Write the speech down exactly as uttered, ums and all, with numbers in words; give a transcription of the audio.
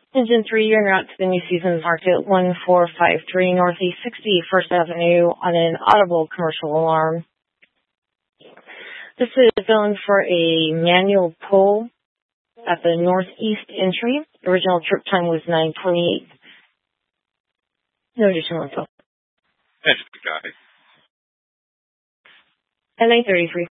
Engine three, you're en route to the New Seasons Market, one four five three Northeast sixty-first Avenue on an audible commercial alarm. This is zoned for a manual pull at the northeast entry. The original trip time was nine twenty-eight. No additional info. That's the guy. At nine thirty-three.